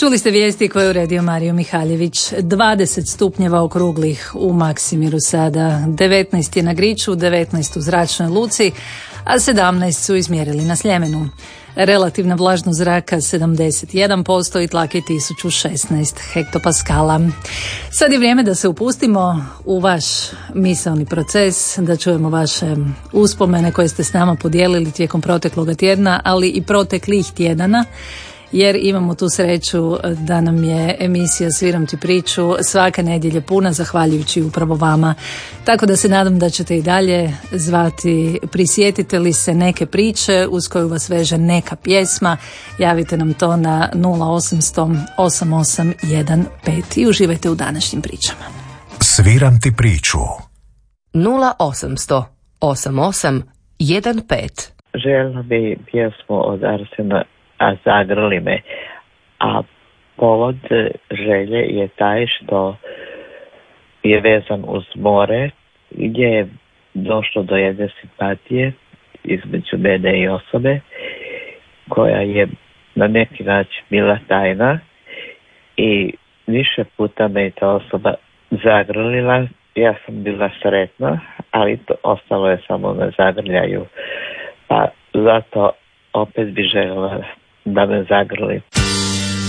Čuli ste vijesti koje je uredio Mario Mihaljević. 20 stupnjeva okruglih u Maksimiru sada, 19 je na Griču, 19 u Zračnoj luci, a 17 su izmjerili na Sljemenu. Relativna vlažnost zraka 71% i tlak je 1016 hektopaskala. Sad je vrijeme da se upustimo u vaš misaoni proces, da čujemo vaše uspomene koje ste s nama podijelili tijekom protekloga tjedna, ali i proteklih tjedana, jer imamo tu sreću da nam je emisija Sviram ti priču svake nedjelje puna, zahvaljujući upravo vama. Tako da se nadam da ćete i dalje zvati, prisjetite li se neke priče uz koju vas veže neka pjesma, javite nam to na 0800 8815 i uživajte u današnjim pričama. Sviram ti priču. 0800 8815. Željela bi pjesmu od Arsena A zagrli me, a povod želje je taj što je vezan uz more, gdje je došlo do jedne simpatije između mene i osobe koja je na neki način bila tajna i više puta me je ta osoba zagrlila. Ja sam bila sretna, ali to ostalo je samo na zagrljaju, pa zato opet bi željela da me zagrli.